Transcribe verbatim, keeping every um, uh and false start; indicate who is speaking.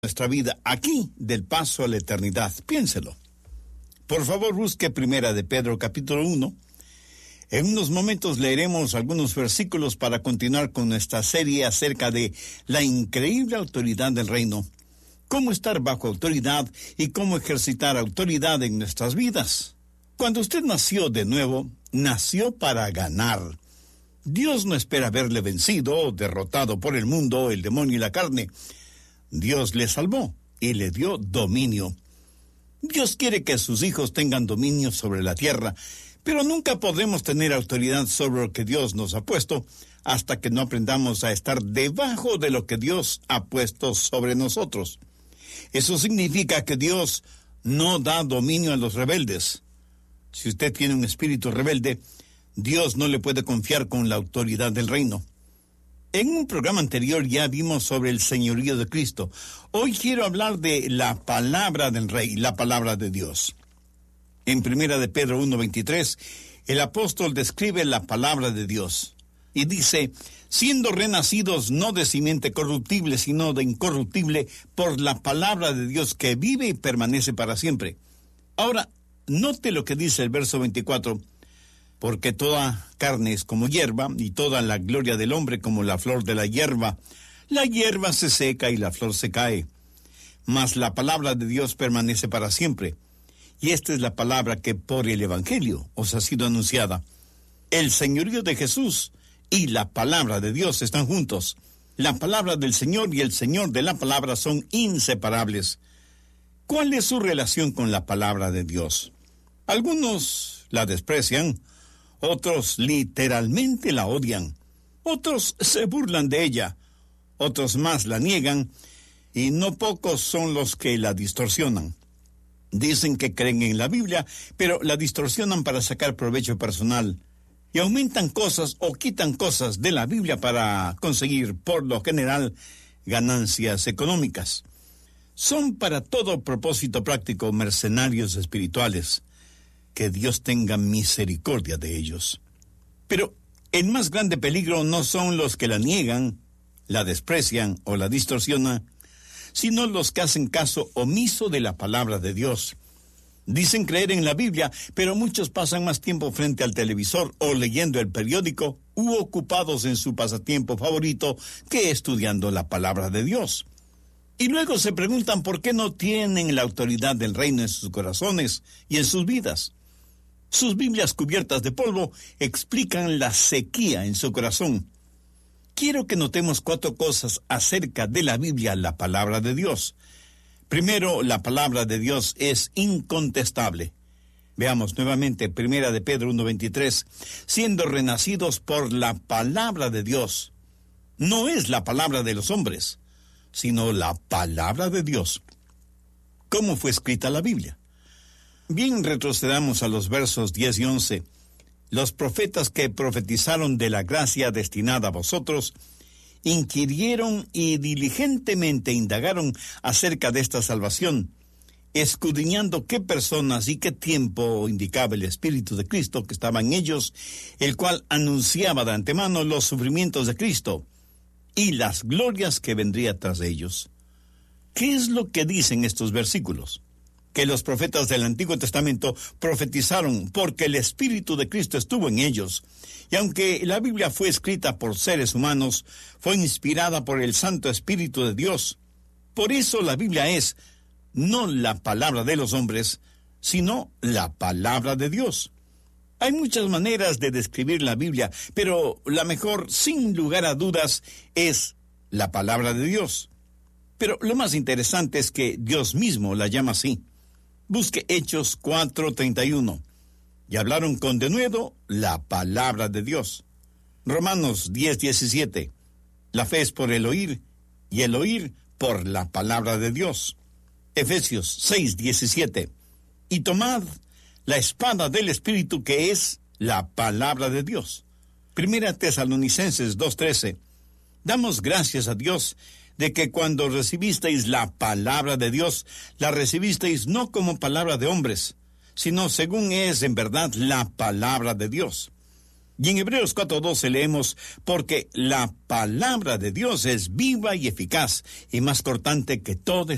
Speaker 1: nuestra vida aquí del paso a la eternidad. Piénselo. Por favor, busque Primera de Pedro, capítulo uno. En unos momentos leeremos algunos versículos para continuar con nuestra serie acerca de la increíble autoridad del reino, cómo estar bajo autoridad y cómo ejercitar autoridad en nuestras vidas. Cuando usted nació de nuevo, nació para ganar. Dios no espera verle vencido o derrotado por el mundo, el demonio y la carne. Dios le salvó y le dio dominio. Dios quiere que sus hijos tengan dominio sobre la tierra, pero nunca podremos tener autoridad sobre lo que Dios nos ha puesto hasta que no aprendamos a estar debajo de lo que Dios ha puesto sobre nosotros. Eso significa que Dios no da dominio a los rebeldes. Si usted tiene un espíritu rebelde, Dios no le puede confiar con la autoridad del reino. En un programa anterior ya vimos sobre el señorío de Cristo. Hoy quiero hablar de la palabra del Rey, la palabra de Dios. En Primera de Pedro uno veintitrés, el apóstol describe la palabra de Dios y dice: siendo renacidos no de simiente corruptible, sino de incorruptible, por la palabra de Dios que vive y permanece para siempre. Ahora, note lo que dice el verso veinticuatro. Porque toda carne es como hierba, y toda la gloria del hombre como la flor de la hierba. La hierba se seca y la flor se cae, mas la palabra de Dios permanece para siempre. Y esta es la palabra que por el Evangelio os ha sido anunciada. El señorío de Jesús y la palabra de Dios están juntos. La palabra del Señor y el Señor de la palabra son inseparables. ¿Cuál es su relación con la palabra de Dios? Algunos la desprecian, otros literalmente la odian, otros se burlan de ella, otros más la niegan, y no pocos son los que la distorsionan. Dicen que creen en la Biblia, pero la distorsionan para sacar provecho personal, y aumentan cosas o quitan cosas de la Biblia para conseguir, por lo general, ganancias económicas. Son para todo propósito práctico mercenarios espirituales. Que Dios tenga misericordia de ellos. Pero el más grande peligro no son los que la niegan, la desprecian o la distorsionan, sino los que hacen caso omiso de la palabra de Dios. Dicen creer en la Biblia, pero muchos pasan más tiempo frente al televisor o leyendo el periódico u ocupados en su pasatiempo favorito que estudiando la palabra de Dios. Y luego se preguntan por qué no tienen la autoridad del reino en sus corazones y en sus vidas. Sus Biblias cubiertas de polvo explican la sequía en su corazón. Quiero que notemos cuatro cosas acerca de la Biblia, la palabra de Dios. Primero, la palabra de Dios es incontestable. Veamos nuevamente Primera de Pedro uno veintitrés. Siendo renacidos por la palabra de Dios. No es la palabra de los hombres, sino la palabra de Dios. ¿Cómo fue escrita la Biblia? Bien, retrocedamos a los versos diez y once. Los profetas que profetizaron de la gracia destinada a vosotros, inquirieron y diligentemente indagaron acerca de esta salvación, escudriñando qué personas y qué tiempo indicaba el Espíritu de Cristo que estaba en ellos, el cual anunciaba de antemano los sufrimientos de Cristo y las glorias que vendría tras ellos. ¿Qué es lo que dicen estos versículos? Que los profetas del Antiguo Testamento profetizaron porque el Espíritu de Cristo estuvo en ellos. Y aunque la Biblia fue escrita por seres humanos, fue inspirada por el Santo Espíritu de Dios. Por eso la Biblia es no la palabra de los hombres, sino la palabra de Dios. Hay muchas maneras de describir la Biblia, pero la mejor, sin lugar a dudas, es la palabra de Dios. Pero lo más interesante es que Dios mismo la llama así. Busque Hechos cuatro treinta y uno. Y hablaron con denuedo la palabra de Dios. Romanos diez diecisiete. La fe es por el oír, y el oír por la palabra de Dios. Efesios seis diecisiete. Y tomad la espada del Espíritu, que es la palabra de Dios. Primera Tesalonicenses dos trece. Damos gracias a Dios de que cuando recibisteis la palabra de Dios, la recibisteis no como palabra de hombres, sino según es en verdad la palabra de Dios. Y en Hebreos cuatro doce leemos, porque la palabra de Dios es viva y eficaz, y más cortante que toda